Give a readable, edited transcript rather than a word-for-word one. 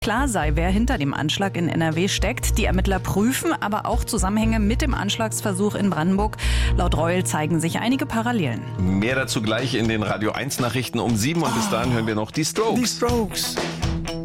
klar sei, wer hinter dem Anschlag in NRW steckt. Die Ermittler prüfen aber auch Zusammenhänge mit dem Anschlagsversuch in Brandenburg. Laut Reul zeigen sich einige Parallelen. Mehr dazu gleich in den Radio 1 Nachrichten um 7 und bis dahin hören wir noch die Strokes. Die Strokes.